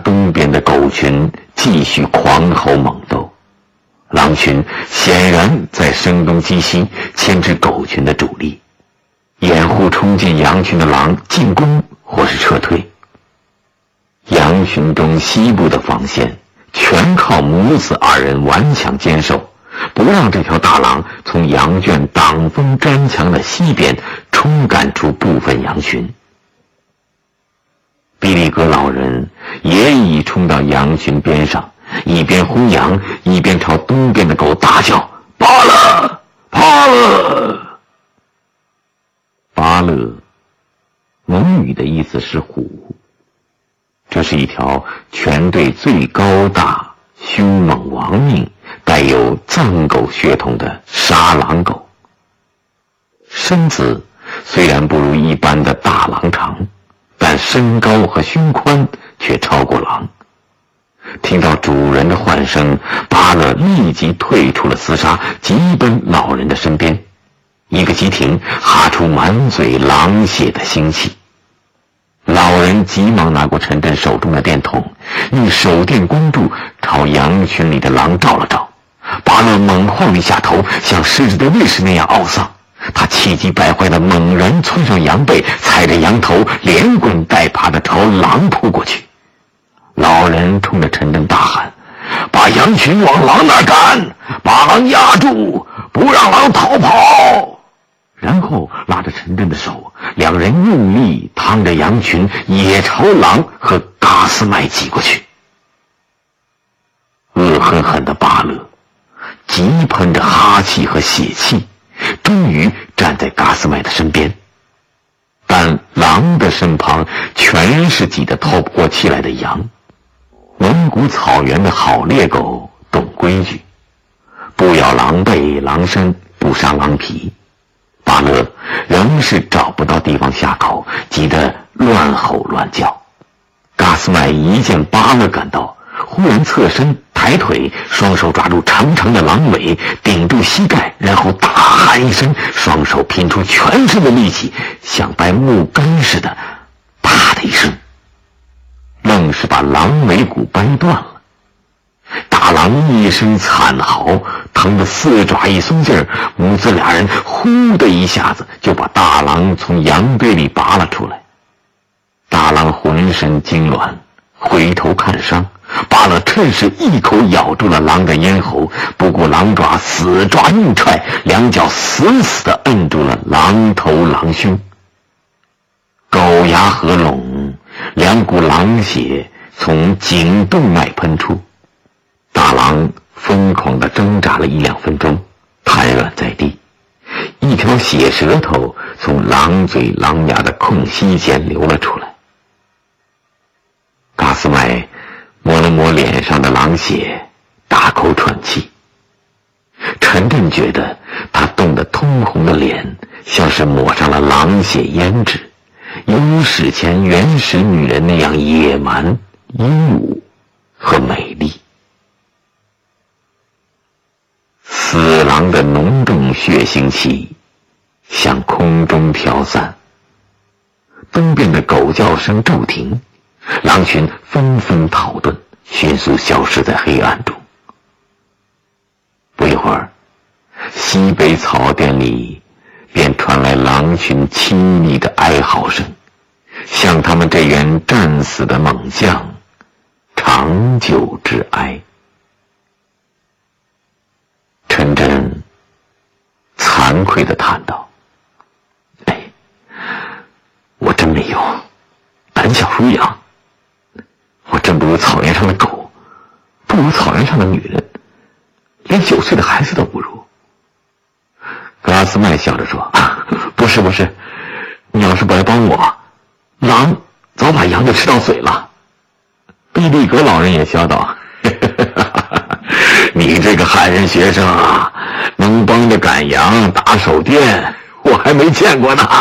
东边的狗群继续狂吼猛斗。狼群显然在声东击西，牵制狗群的主力，掩护冲进羊群的狼进攻或是撤退。羊群中西部的防线全靠母子二人顽强坚守，不让这条大狼从羊圈挡风粘墙的西边冲赶出部分羊群。比利格老人也已冲到羊群边上，一边轰羊，一边朝东边的狗大叫：巴勒，巴勒！巴勒，蒙语的意思是虎，这是一条全队最高大、凶猛亡命、带有藏狗血统的杀狼狗。身子虽然不如一般的大狼长，但身高和胸宽却超过狼。听到主人的唤声，巴勒立即退出了厮杀，急奔老人的身边，一个急停，哈出满嘴狼血的腥气。老人急忙拿过陈震手中的电筒，用手电光柱朝羊群里的狼照了照。巴勒猛晃一下头，像狮子的卫士那样懊丧，他气急败坏地猛然窜上羊背，踩着羊头连滚带爬地朝狼扑过去。老人冲着陈震大喊：把羊群往狼那儿赶，把狼压住，不让狼逃跑。然后拉着陈震的手，两人用力趟着羊群也朝狼和嘎斯麦挤过去。恶狠狠的巴勒急喷着哈气和血气，终于站在嘎斯麦的身边，但狼的身旁全是挤得透不过气来的羊。蒙古草原的好猎狗懂规矩，不咬狼背狼身，不伤狼皮。巴勒仍是找不到地方下口，急得乱吼乱叫。嘎斯麦一见巴勒赶到，忽然侧身抬腿，双手抓住长长的狼尾，顶住膝盖，然后大喊一声，双手拼出全身的力气，像掰木杆似的，啪的一声，愣是把狼尾骨掰断了。大狼一声惨嚎，疼得四爪一松劲儿，母子俩人呼的一下子就把大狼从羊堆里拔了出来。大狼浑身痉挛，回头看伤，巴勒趁势一口咬住了狼的咽喉，不顾狼爪死抓硬踹，两脚死死地摁住了狼头狼胸。狗牙合拢，两股狼血从颈动脉喷出。大狼疯狂地挣扎了1-2分钟，瘫软在地，一条血舌头从狼嘴狼牙的空隙间流了出来。嘎斯麦摸了摸脸上的狼血，大口喘气。陈震觉得他冻得通红的脸像是抹上了狼血胭脂，犹如史前原始女人那样野蛮、英武和美丽。死狼的浓重血腥气向空中飘散，东边的狗叫声骤停，狼群纷纷逃遁，迅速消失在黑暗中。不一会儿，西北草甸里便传来狼群凄厉的哀嚎声，向他们这员战死的猛将长久之哀。陈震惭愧地叹道：哎，我真没用，胆小如羊，我真不如草原上的狗，不如草原上的女人，连9岁的孩子都不如。格斯麦笑着说：不是，你要是不来帮我，狼早把羊给吃到嘴了。比利格老人也笑道：你这个汉人学生啊，能帮着赶羊打手电，我还没见过呢。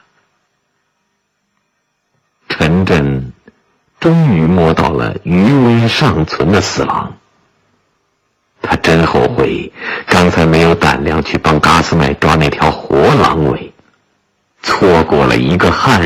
陈震终于摸到了余温尚存的死狼，他真后悔刚才没有胆量去帮嘎斯麦抓那条活狼尾，错过了一个汉